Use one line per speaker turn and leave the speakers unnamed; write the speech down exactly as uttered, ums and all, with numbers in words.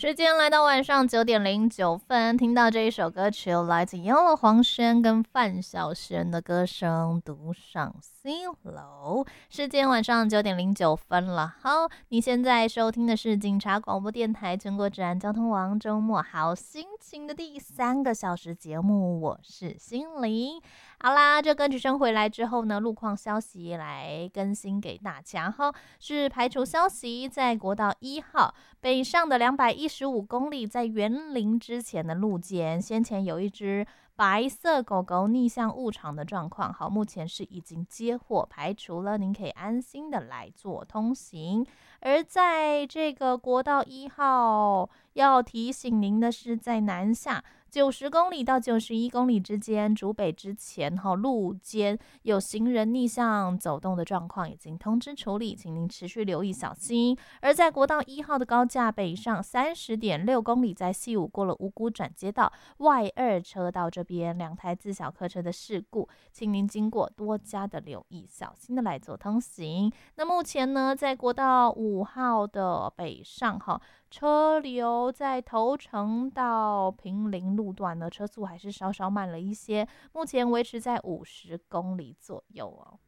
时间来到晚上九点零九分，听到这一首歌曲，来自 Yellow 黄轩跟范晓萱的歌声，独上西楼。时间晚上九点零九分了。好，你现在收听的是警察广播电台全国治安交通网周末好心情的第三个小时节目，我是心灵。好啦，这歌曲声回来之后呢，路况消息来更新给大家哈。是排除消息，在国道一号北上的两百一十五公里，在园林之前的路肩，先前有一只白色狗狗逆向误闯的状况，好，目前是已经接获排除了，您可以安心的来做通行。而在这个国道一号，要提醒您的是，在南下九十公里到九十一公里之间，竹北之前哈路肩有行人逆向走动的状况，已经通知处理，请您持续留意小心。而在国道一号的高架北上三十点六公里，在西武过了五股转接道外二车道这边，两台自小客车的事故，请您经过多加的留意，小心的来做通行。那目前呢，在国道五号的北上哈。车流在头城到平林路段呢，车速还是稍稍慢了一些，目前维持在五十公里左右哦。